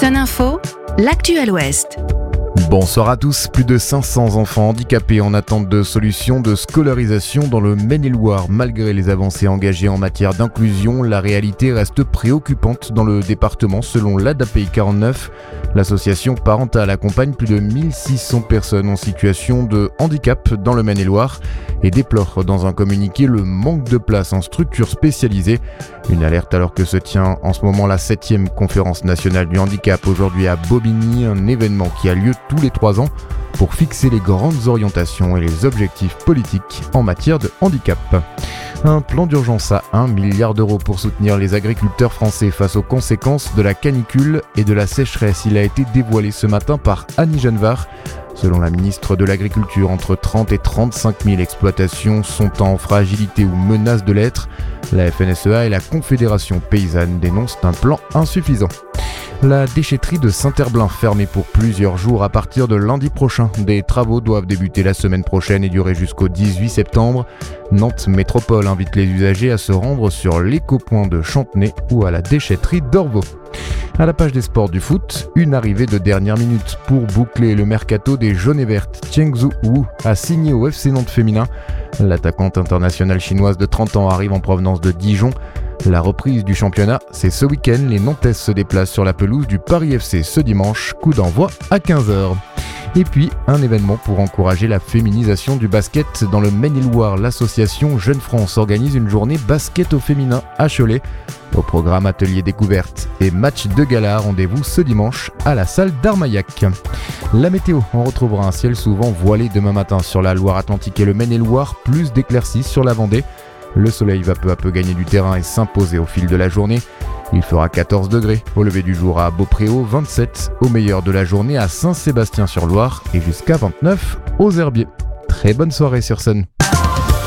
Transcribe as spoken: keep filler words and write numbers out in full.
Sun Info, l'actu à l'Ouest. Bonsoir à tous. Plus de cinq cents enfants handicapés en attente de solutions de scolarisation dans le Maine-et-Loire. Malgré les avancées engagées en matière d'inclusion, la réalité reste préoccupante dans le département selon l'A D A P I quarante-neuf. L'association parentale accompagne plus de mille six cents personnes en situation de handicap dans le Maine-et-Loire et déplore dans un communiqué le manque de place en structures spécialisées. Une alerte alors que se tient en ce moment la septième conférence nationale du handicap aujourd'hui à Bobigny, un événement qui a lieu tous les trois ans pour fixer les grandes orientations et les objectifs politiques en matière de handicap. Un plan d'urgence à un milliard d'euros pour soutenir les agriculteurs français face aux conséquences de la canicule et de la sécheresse. Il a été dévoilé ce matin par Annie Genevard. Selon la ministre de l'Agriculture, entre trente et trente-cinq mille exploitations sont en fragilité ou menacent de l'être. La F N S E A et la Confédération paysanne dénoncent un plan insuffisant. La déchetterie de Saint-Herblain fermée pour plusieurs jours à partir de lundi prochain. Des travaux doivent débuter la semaine prochaine et durer jusqu'au dix-huit septembre. Nantes Métropole invite les usagers à se rendre sur l'éco-point de Chantenay ou à la déchetterie d'Orvaux. À la page des sports du foot, une arrivée de dernière minute pour boucler le mercato des jaunes et vertes. Chengzu Wu a signé au F C Nantes féminin. L'attaquante internationale chinoise de trente ans arrive en provenance de Dijon. La reprise du championnat, c'est ce week-end. Les Nantaises se déplacent sur la pelouse du Paris F C ce dimanche, coup d'envoi à quinze heures. Et puis, un événement pour encourager la féminisation du basket dans le Maine-et-Loire. L'association Jeune France organise une journée basket au féminin à Cholet. Au programme atelier découverte et match de gala, rendez-vous ce dimanche à la salle d'Armaillac. La météo, on retrouvera un ciel souvent voilé demain matin sur la Loire-Atlantique et le Maine-et-Loire, plus d'éclaircies sur la Vendée. Le soleil va peu à peu gagner du terrain et s'imposer au fil de la journée. Il fera quatorze degrés au lever du jour à Beaupréau, vingt-sept au meilleur de la journée à Saint-Sébastien-sur-Loire et jusqu'à vingt-neuf aux Herbiers. Très bonne soirée sur Sun.